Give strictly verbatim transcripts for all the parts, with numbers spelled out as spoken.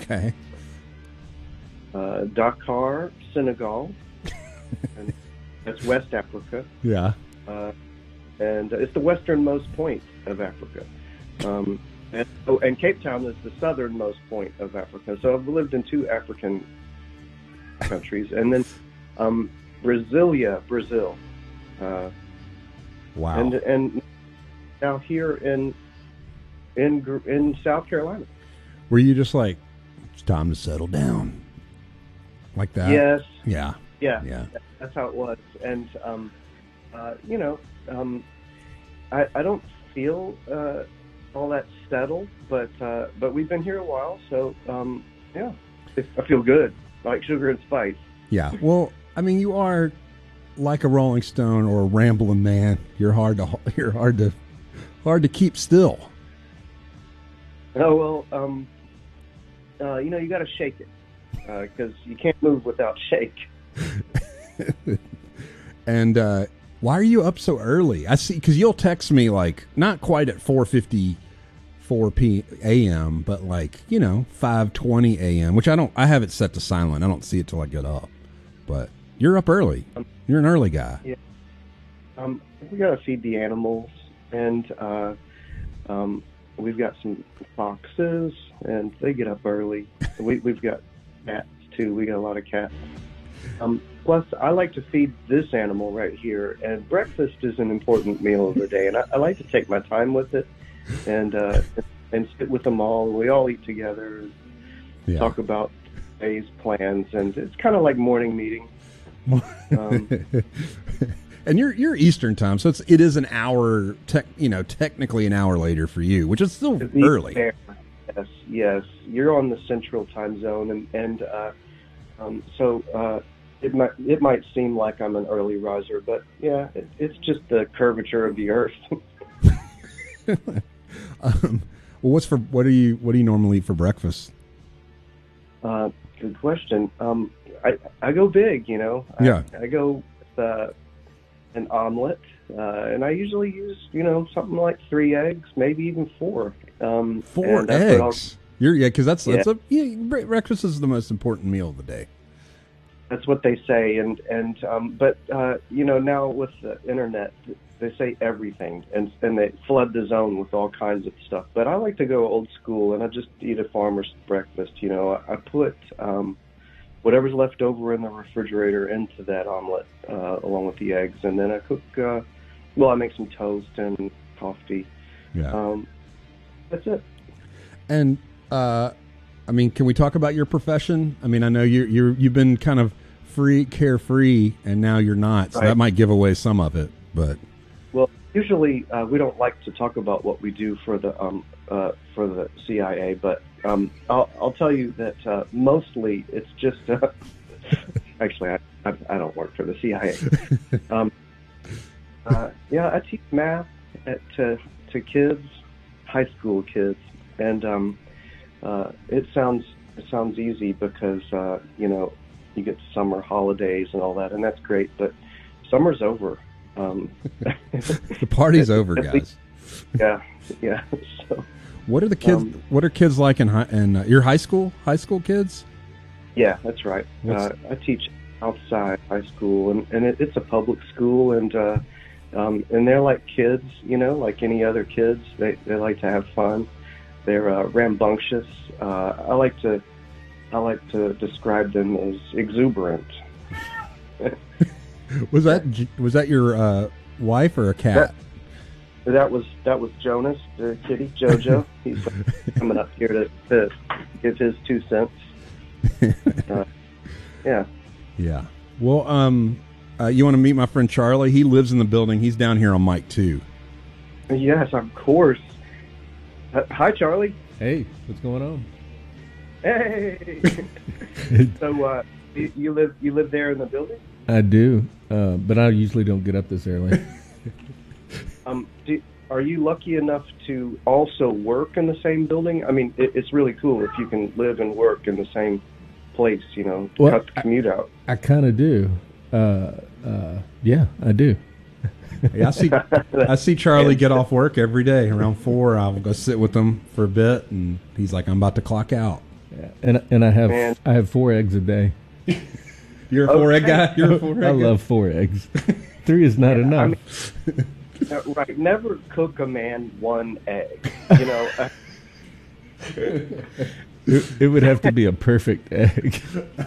Okay. Uh, Dakar, Senegal. And that's West Africa. Yeah. Uh, and it's the westernmost point of Africa. Um, and, oh, and Cape Town is the southernmost point of Africa. So I've lived in two African countries. And then um, Brasilia, Brazil. Uh, wow. And and now here in in in South Carolina. Were you just like, it's time to settle down, like that? Yes. Yeah. Yeah. Yeah. That's how it was. And um, uh, you know, um, I I don't feel uh, all that settled, but uh, but we've been here a while, so um, yeah, I feel good, like sugar and spice. Yeah. Well, I mean, you are like a Rolling Stone or a rambling man. You're hard to you're hard to hard to keep still. Oh well, um, uh, you know, you got to shake it because uh, you can't move without shake. And uh, why are you up so early? I see, because you'll text me like not quite at four fifty-four a m, but like, you know, five twenty a m, which I don't. I have it set to silent. I don't see it till I get up. But you're up early. You're an early guy. Yeah. Um, we got to feed the animals, and uh, um, we've got some foxes, and they get up early. we, we've got cats too. We got a lot of cats. Um, plus, I like to feed this animal right here, and breakfast is an important meal of the day, and I, I like to take my time with it and uh, and sit with them all. We all eat together, yeah. talk about day's plans, and it's kind of like morning meeting. Um, and you're you're Eastern time, so it's it is an hour, tech, you know, technically an hour later for you, which is still early. Fair. Yes, yes, you're on the Central Time Zone, and and uh, um, so. Uh, It might it might seem like I'm an early riser, but yeah, it, it's just the curvature of the earth. um, well, what's for what do you what do you normally eat for breakfast? Uh, good question. Um, I I go big, you know. I, yeah. I go with uh, an omelet, uh, and I usually use you know something like three eggs, maybe even four. Um, four and eggs. You're yeah, because that's yeah. that's a yeah, breakfast is the most important meal of the day. That's what they say, and and um, but uh, you know now with the internet, they say everything, and and they flood the zone with all kinds of stuff. But I like to go old school, and I just eat a farmer's breakfast. You know, I, I put um, whatever's left over in the refrigerator into that omelet, uh, along with the eggs, and then I cook. Uh, well, I make some toast and coffee. Yeah, um, that's it. And. Uh, I mean, can we talk about your profession? I mean, I know you're, you're, you've been kind of free, carefree, and now you're not, so right. that might give away some of it. But well, usually uh, we don't like to talk about what we do for the um, uh, for the C I A, but um, I'll, I'll tell you that uh, mostly it's just. Uh, actually, I, I I don't work for the C I A. um, uh, yeah, I teach math at, to to kids, high school kids, and. Um, Uh, it sounds it sounds easy because uh, you know you get summer holidays and all that, and that's great. But summer's over. Um, the party's over, guys. Least, yeah, yeah. So, what are the kids? Um, what are kids like in high, in uh, your high school? High school kids? Yeah, that's right. Uh, I teach outside high school, and, and it, it's a public school, and uh, um, and they're like kids, you know, like any other kids. They they like to have fun. They're uh, rambunctious. Uh, I like to, I like to describe them as exuberant. was that was that your uh, wife or a cat? That, that was that was Jonas, the kitty, Jojo. He's coming up here to, to give his two cents. Uh, yeah. Yeah. Well, um, uh, you want to meet my friend Charlie? He lives in the building. He's down here on mic two. Yes, of course. Uh, hi, Charlie. Hey, what's going on? Hey. So, uh, you, you live you live there in the building? I do, uh, but I usually don't get up this early. um, do, are you lucky enough to also work in the same building? I mean, it, it's really cool if you can live and work in the same place. You know, well, cut the commute I, out. I kind of do. Uh, uh, yeah, I do. Yeah, I see. I see Charlie get off work every day around four. I'll go sit with him for a bit, and he's like, "I'm about to clock out." And and I have Man. I have four eggs a day. You're a four egg guy. You're a four egg I guy? love four eggs. Three is not I enough. mean, uh, right. Never cook a man one egg. You know. Uh, it, it would have to be a perfect egg.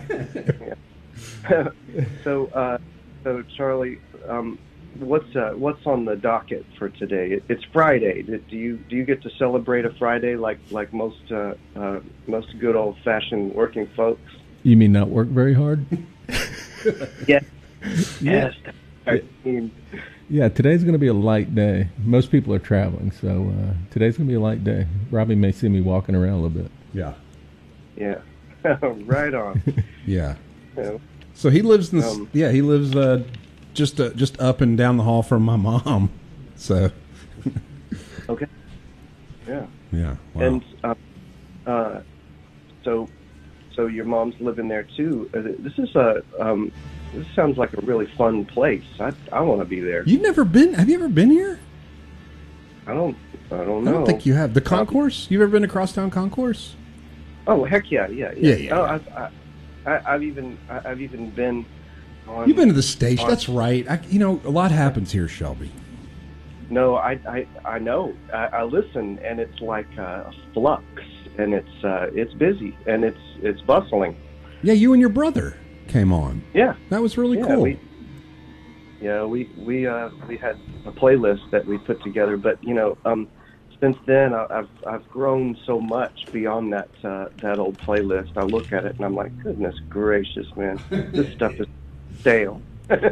so, uh, so Charlie, um, what's uh, what's on the docket for today? It, it's Friday. Do you do you get to celebrate a Friday like like most uh, uh, most good old fashioned working folks? You mean not work very hard? Yes. Yeah. Yes. I mean, Yeah, today's going to be a light day. Most people are traveling, so uh, today's going to be a light day. Robbie may see me walking around a little bit. Yeah. yeah. Right on. Yeah. You know, So he lives in. The, Um, yeah, he lives uh, just uh, just up and down the hall from my mom. So. okay. Yeah. Yeah. Wow. And uh, uh, so, so your mom's living there too. Uh, This is a um, this sounds like a really fun place. I I want to be there. You've never been? Have you ever been here? I don't I don't I know. don't think you have. The concourse? You've ever been to Crosstown Concourse? Oh heck yeah yeah Yeah, yeah. yeah, Oh, yeah. I've, I, I, I've even I- I've even been on. You've been to the station. on- That's right. I, you know, a lot happens here, Shelby. No, I I, I know. I, I listen, and it's like a flux, and it's uh, it's busy, and it's it's bustling. Yeah, you and your brother came on. Yeah. That was really Yeah, cool. we, yeah, we we uh, we had a playlist that we put together, but you know, um, since then I, I've I've grown so much beyond that uh, that old playlist. I look at it and I'm like, goodness gracious, man, this stuff is stale.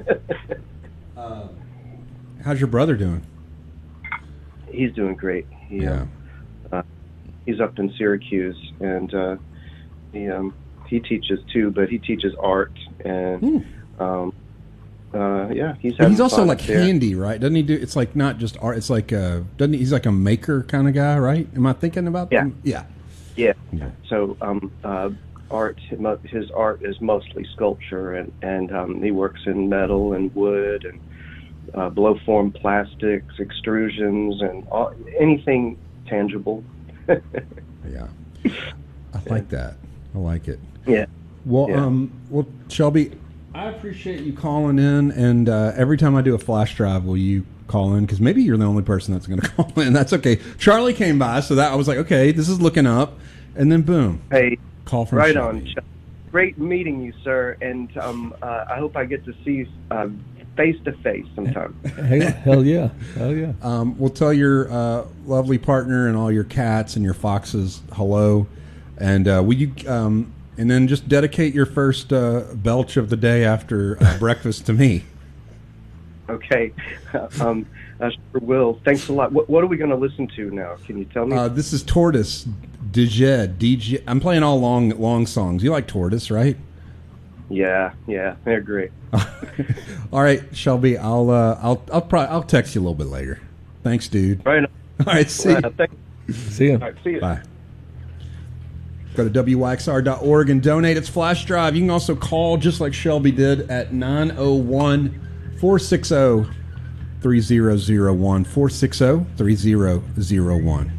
uh, how's your brother doing? He's doing great. He, Yeah. uh, uh, he's up in Syracuse, and uh, he um, he teaches too, but he teaches art and. Hmm. Um, Uh, yeah, he's But having he's also fun like up there. handy, right? Doesn't he do? It's like not just art. It's like uh, doesn't he, he's like a maker kind of guy, right? Am I thinking about? Yeah. them? Yeah. Yeah. Yeah. So um, uh, art, his art is mostly sculpture, and and um, he works in metal and wood and uh, blow form plastics, extrusions, and all, anything tangible. Yeah. I like that. I like it. Yeah. Well, Yeah. um, well, Shelby, I appreciate you calling in, and uh, every time I do a flash drive, will you call in? Because maybe you're the only person that's going to call in. That's okay. Charlie came by, so that I was like, okay, this is looking up, and then boom, Hey, call from right Shelby. on. Chuck. Great meeting you, sir, and um, uh, I hope I get to see you uh, face to face sometime. Hey, hell yeah. Hell yeah. Um, we'll tell your uh, lovely partner and all your cats and your foxes hello, and uh, will you? Um, and then just dedicate your first uh, belch of the day after uh, breakfast to me. Okay, um, I sure will. Thanks a lot. What, what are we going to listen to now? Can you tell me? Uh, this is Tortoise, D J, D J. I'm playing all long, long songs. You like Tortoise, right? yeah, yeah, they're great. All right, Shelby. I'll, uh, I'll, I'll probably, I'll text you a little bit later. Thanks, dude. Right on. All right, see. Uh, you. thank- See ya. all right, see you. Bye. Go to W Y X R dot org and donate. It's Flash Drive. You can also call, just like Shelby did, at nine oh one, four six zero, three zero zero one, four six zero, three zero zero one.